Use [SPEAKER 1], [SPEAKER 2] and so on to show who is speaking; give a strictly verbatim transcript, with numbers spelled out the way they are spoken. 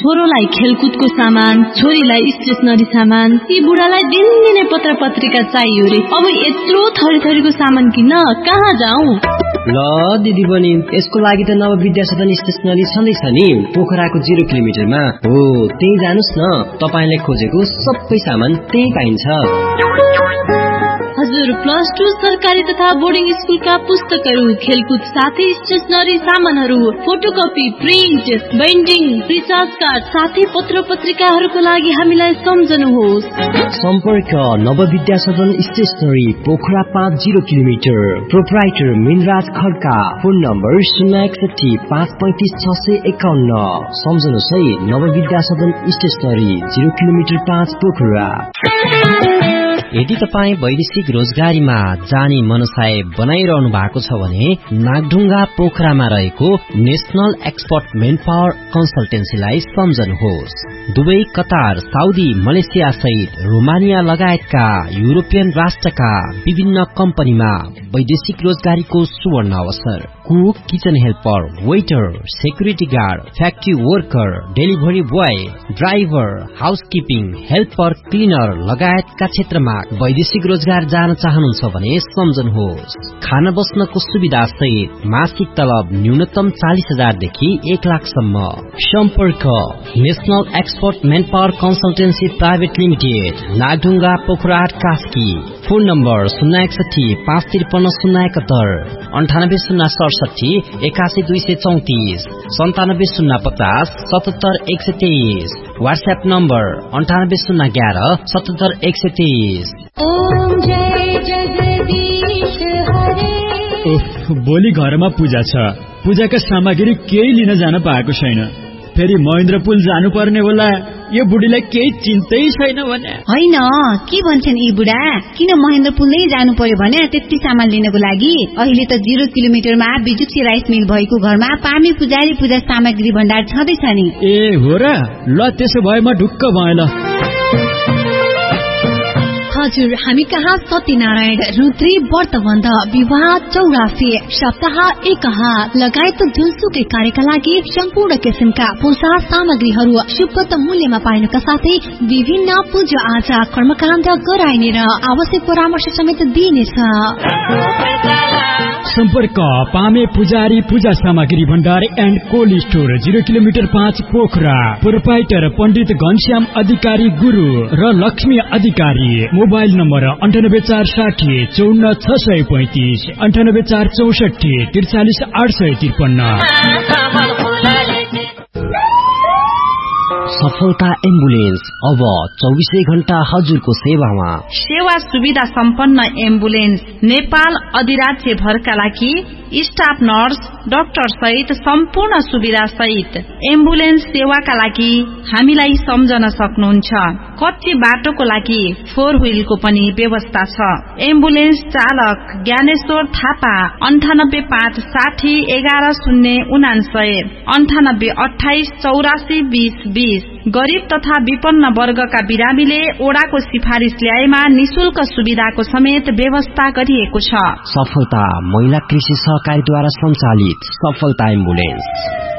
[SPEAKER 1] छोरोलाई खेलकुदको सामान, छोरीलाई स्टेशनरी सामान, ती बुढालाई दिनदिनै पत्र पत्रिका चाहियो रे। अब यत्रो थरी थरीको सामान किन्न कहाँ जाऊ?
[SPEAKER 2] ल दिदी बहिनी, यसको लागि त नव विद्या सदन स्टेशनरी छँदैछ नि, पोखराको जिरो किलोमिटरमा हो। त्यही जानुस् न, तपाईले खोजेको सबै सामान त्यही पाइन्छ।
[SPEAKER 1] हजुर, प्लस टू सरकारी तथा बोर्डिङ स्कुलका पुस्तकहरू, खेलकुद साथै स्टेशनरी सामानहरू, photocopy, print, binding, recharge card साथै पत्र पत्रिकाहरूको लागि हामीलाई सम्झनुहोस्।
[SPEAKER 2] सम्पर्क नव विद्या सदन स्टेशनरी, पोखरा पाँच zero kilometre, proprietor Minraj Khadka. Phone number शून्य एकसठी पाँच पैंतिस छ सय एकाउन्न। सम्झनुहोस् है, नव विद्या सदन स्टेशनरी, जिरो किलोमिटर पाँच, पोखरा। यदि तपाईँ वैदेशिक रोजगारीमा जाने मनसाय बनाइरहनु भएको छ भने नागढुङ्गा पोखरामा रहेको national expert main power कन्सल्टेन्सीलाई सम्झनुहोस्। Dubai, Qatar, Saudi, Malaysia सहित रोमानिया लगायतका युरोपियन राष्ट्रका विभिन्न कम्पनीमा वैदेशिक रोजगारीको सुवर्ण अवसर। Cook, kitchen helper, waiter, security guard, factory worker, delivery boy, driver, housekeeping, helper, cleaner लगायतका क्षेत्रमा वैदेशिक रोजगार जान चाहनुहुन्छ भने सम्झनुहोस्। खाना बस्नको सुविधा सहित मासिक तलब न्यूनतम चालीस हजार देखि एक लाखसम्म। सम्पर्क national expert main power consultancy private limited, Nagdhunga, Pokhara, Kaski. Phone number शून्य एकसठी पाँच त्रिपन्न शून्य एकहत्तर, अन्ठानब्बे शून्य सडसठी एकासी दुई सय चौतिस, सन्तानब्बे शून्य पचास सतहत्तर एक सय तेइस। व्हाट्सएप नम्बर अन्ठानब्बे शून्य ग्यारह सतहत्तर एक सय तेइस।
[SPEAKER 3] भोलि घरमा पूजा छ, पूजाका सामग्री केही लिन जान पाएको छैन। फेरि महेन्द्र पुल जानु पर्ने होला। यो बुढीलाई केही चिन्तै छैन भने
[SPEAKER 4] होइन। के भन्छन् यी बुढा, किन महेन्द्र पुलै जानु पर्यो भने त्यति सामान लिनको लागि? अहिले त जिरो किलोमिटरमा बिजुक्सी राइस मिल भएको घरमा पामी पुजारी पूजा सामग्री भण्डार छँदैछ नि।
[SPEAKER 3] ए हो र, ल त्यसो भए म ढुक्क भएँ ल।
[SPEAKER 1] हजुर, हामी कहाँ सत्यनारायण, रुद्री, व्रतबन्ध, विवाह, चौरासी, सप्ताह, एकहा लगायत जुनसुकै कार्यका लागि सम्पूर्ण किसिमका पूजा सामग्रीहरू सुपथ मूल्यमा पाइनुका साथै विभिन्न पूजा आजा कर्मकाण्ड गराइने र आवश्यक परामर्श समेत दिइनेछ।
[SPEAKER 3] सम्पर्क पामे पुजारी पूजा सामग्री भण्डार and cold store, zero kilometre पाँच, पोखरा। प्रोपाइटर पण्डित घनश्याम अधिकारी गुरु र लक्ष्मी अधिकारी। मोबाइल नम्बर अन्ठानब्बे चार साठी चौन्न छ सय पैंतिस, अन्ठानब्बे चार चौसठी त्रिचालिस आठ सय त्रिपन्न।
[SPEAKER 2] सफलता एम्बुलेन्स अब चौबीसै घण्टा हजुरको सेवामा।
[SPEAKER 5] सेवा सुविधा सम्पन्न एम्बुलेन्स नेपाल अधिराज्य भरका लागि स्टाफ नर्स डाक्टर सहित सम्पूर्ण सुविधा सहित एम्बुलेन्स सेवाका लागि हामीलाई सम्झन सक्नुहुन्छ। कच्ची बाटोको लागि फोर व्हीलको पनि व्यवस्था छ। एम्बुलेन्स चालक ज्ञानेश्वर थापा, अन्ठानब्बे पाँच साठी एघार शून्य उनान्सय, अन्ठानब्बे अठाइस चौरासी बीस बीस। गरीब तथा विपन्न वर्गका बिरामीले ओडाको सिफारिस ल्याएमा निशुल्क सुविधाको समेत व्यवस्था गरिएको छ।
[SPEAKER 2] सफलता महिला कृषि सहकारीद्वारा सञ्चालित सफलता एम्बुलेन्स।